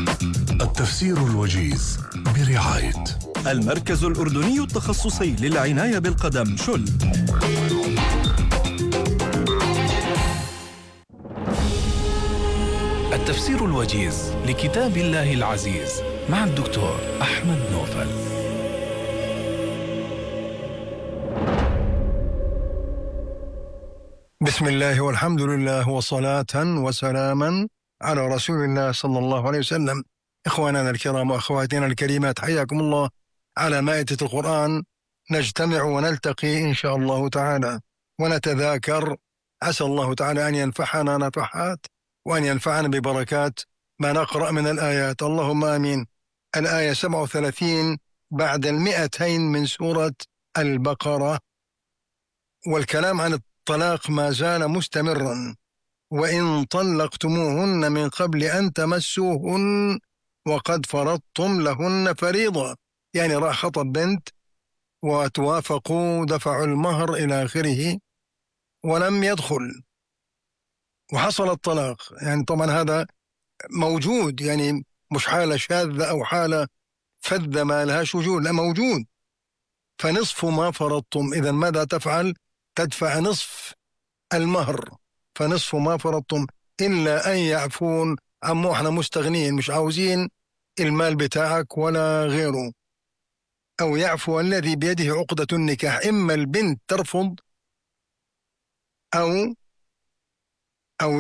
التفسير الوجيز برعاية المركز الأردني التخصصي للعناية بالقدم شل. التفسير الوجيز لكتاب الله العزيز مع الدكتور أحمد نوفل. بسم الله والحمد لله وصلاة وسلاما على رسول الله صلى الله عليه وسلم. إخواننا الكرام وأخواتنا الكريمات، حياكم الله على مائدة القرآن. نجتمع ونلتقي إن شاء الله تعالى ونتذاكر. عسى الله تعالى أن ينفعنا نفحات وأن ينفعنا ببركات ما نقرأ من الآيات، اللهم آمين. الآية 37 بعد 200 من سورة البقرة، والكلام عن الطلاق ما زال مستمرا. وإن طلقتموهن من قبل أن تمسوهن وقد فرضتم لهن فريضة، يعني راح خطب بنت وتوافقوا دفعوا المهر إلى آخره ولم يدخل وحصل الطلاق، يعني طبعا هذا موجود، يعني مش حالة شاذة أو حالة فذة ما لهاش وجود، لا موجود. فنصف ما فرضتم، إذا ماذا تفعل؟ تدفع نصف المهر، فنصف ما فرضتم إلا أن يعفون. عمو احنا مستغنين مش عاوزين المال بتاعك ولا غيره، أو يعفو الذي بيده عقدة النكاح. إما البنت ترفض أو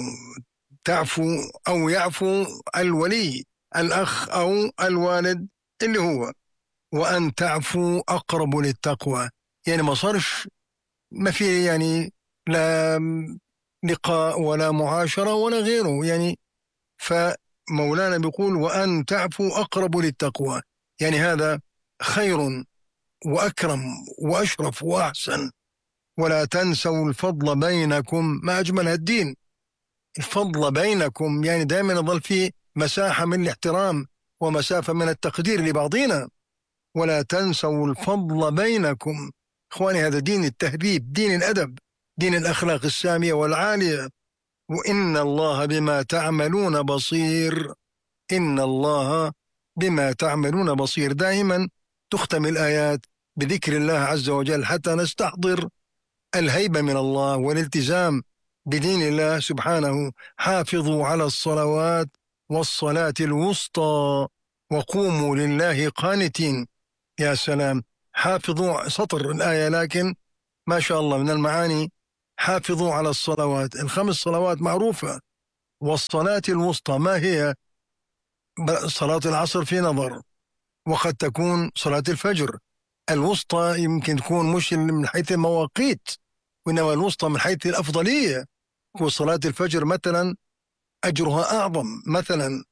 يعفو الولي الأخ أو الوالد اللي هو. وأن تعفو أقرب للتقوى، يعني ما صارش ما في يعني لا لقاء ولا معاشرة ولا غيره، يعني فمولانا بيقول وأن تعفو أقرب للتقوى، يعني هذا خير وأكرم وأشرف وأحسن. ولا تنسوا الفضل بينكم، ما أجمل الدين. الفضل بينكم يعني دائما يظل فيه مساحة من الاحترام ومسافة من التقدير لبعضنا. ولا تنسوا الفضل بينكم. إخواني، هذا دين التهذيب، دين الأدب، دين الأخلاق السامية والعالية. وإن الله بما تعملون بصير. إن الله بما تعملون بصير. دائما تختم الآيات بذكر الله عز وجل حتى نستحضر الهيبة من الله والالتزام بدين الله سبحانه. حافظوا على الصلوات والصلاة الوسطى وقوموا لله قانتين. يا سلام، حافظوا سطر الآية، لكن ما شاء الله من المعاني. حافظوا على الصلوات، الخمس صلوات معروفة. والصلاة الوسطى ما هي؟ صلاة العصر في نظر، وقد تكون صلاة الفجر. الوسطى يمكن تكون مش من حيث المواقيت، وإنما الوسطى من حيث الأفضلية. وصلاة الفجر مثلا أجرها أعظم. مثلا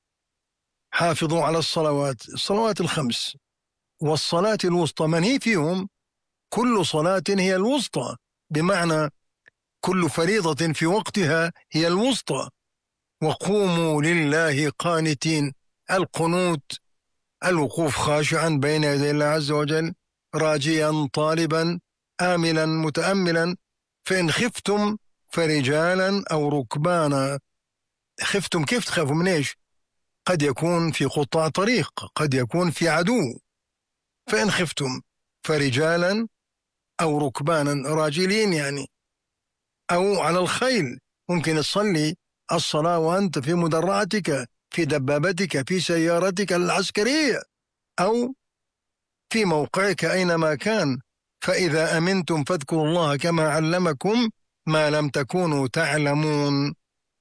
حافظوا على الصلوات الخمس والصلاة الوسطى، من هي فيهم؟ كل صلاة هي الوسطى، بمعنى كل فريضة في وقتها هي الوسطى. وقوموا لله قانتين، القنوت الوقوف خاشعا بين يدي الله عز وجل، راجيا طالبا آملا متأملا. فإن خفتم فرجالا أو ركبانا. خفتم كيف تخافوا؟ من إيش؟ قد يكون في قطاع طريق، قد يكون في عدو. فإن خفتم فرجالا أو ركبانا، راجلين يعني، أو على الخيل. ممكن تصلي الصلاة وأنت في مدرعتك، في دبابتك، في سيارتك العسكرية، أو في موقعك أينما كان. فإذا أمنتم فاذكروا الله كما علمكم ما لم تكونوا تعلمون.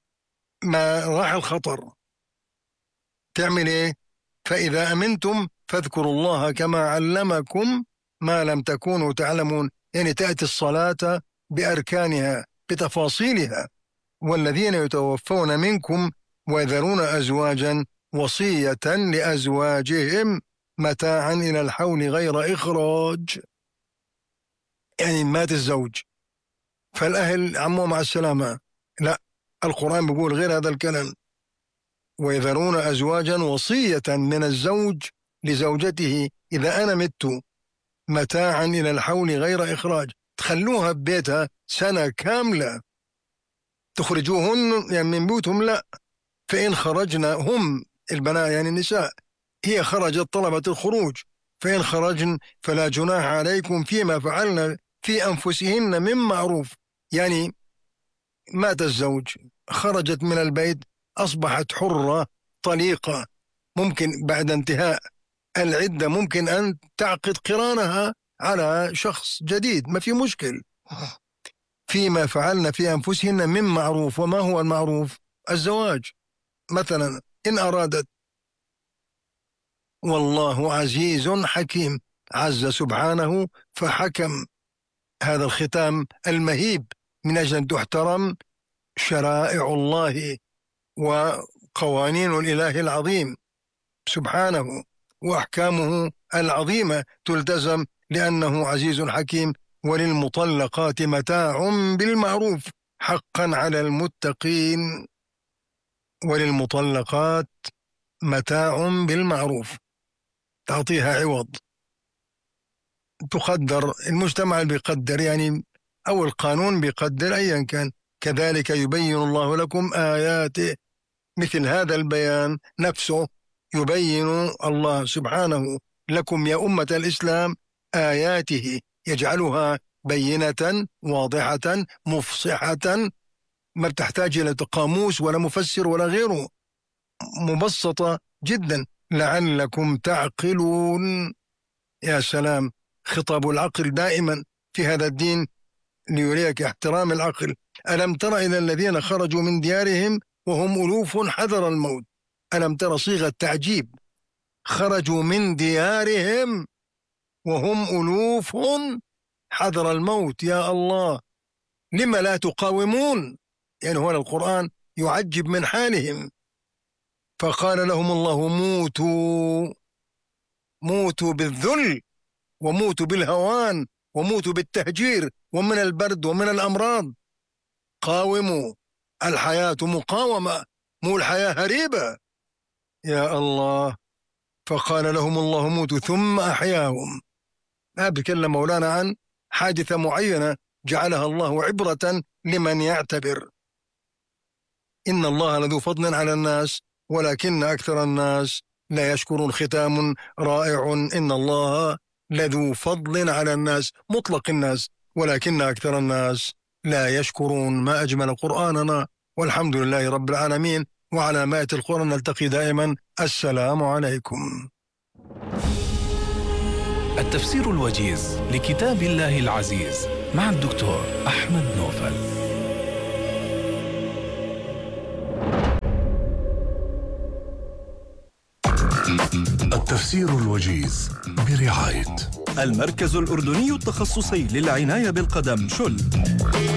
ما راح الخطر تعمل إيه؟ فإذا أمنتم فاذكروا الله كما علمكم ما لم تكونوا تعلمون، يعني تأتي الصلاة بأركانها بتفاصيلها. والذين يتوفون منكم ويذرون أزواجا وصية لأزواجهم متاعا إلى الحول غير إخراج، يعني مات الزوج فالأهل عمو مع السلامة. لا، القرآن بيقول غير هذا الكلام. ويذرون أزواجا وصية من الزوج لزوجته إذا أنا مت متاعا إلى الحول غير إخراج. تخلوها ببيتها سنة كاملة، تخرجوهن يعني من بيوتهم لا. فإن خرجنا هم البنات يعني النساء، هي خرجت طلبت الخروج، فإن خرجن فلا جناح عليكم فيما فعلن في أنفسهن من معروف. يعني مات الزوج، خرجت من البيت، أصبحت حرة طليقة، ممكن بعد انتهاء العدة ممكن أن تعقد قرانها على شخص جديد، ما في مشكل. فيما فعلن في أنفسهن من معروف. وما هو المعروف؟ الزواج مثلا. إن أرادت، والله عزيز حكيم، عز سبحانه فحكم. هذا الختام المهيب من أجل أن تحترم شرائع الله وقوانين الإله العظيم سبحانه، وأحكامه العظيمة تلتزم لأنه عزيز حكيم. وللمطلقات متاع بالمعروف حقا على المتقين. وللمطلقات متاع بالمعروف، تعطيها عوض، تقدر، المجتمع بيقدر يعني، أو القانون بيقدر أيا كان. كذلك يبين الله لكم آياته. مثل هذا البيان نفسه يبين الله سبحانه لكم يا أمة الإسلام آياته، يجعلها بينة واضحة مفصحة، ما بتحتاج إلى قاموس ولا مفسر ولا غيره، مبسطة جدا لعلكم تعقلون. يا سلام، خطاب العقل دائما في هذا الدين ليريك احترام العقل. ألم تر إلى الذين خرجوا من ديارهم وهم ألوف حذر الموت. ألم تر صيغة تعجيب، خرجوا من ديارهم وهم ألوف حذر الموت. يا الله، لما لا تقاومون؟ يعني هنا القرآن يعجب من حالهم. فقال لهم الله موتوا بالذل، وموتوا بالهوان، وموتوا بالتهجير، ومن البرد ومن الأمراض. قاوموا، الحياة مقاومة، مو الحياة هريبة. يا الله. فقال لهم الله موتوا ثم أحياهم. ما بيتكلم مولانا عن حادثة معينة جعلها الله عبرة لمن يعتبر. إن الله لذو فضل على الناس ولكن أكثر الناس لا يشكرون. ختام رائع. إن الله لذو فضل على الناس، مطلق الناس، ولكن أكثر الناس لا يشكرون. ما أجمل قرآننا، والحمد لله رب العالمين. وعلى مائة القرآن نلتقي دائما. السلام عليكم. التفسير الوجيز لكتاب الله العزيز مع الدكتور أحمد نوفل. التفسير الوجيز برعاية المركز الأردني التخصصي للعناية بالقدم شل.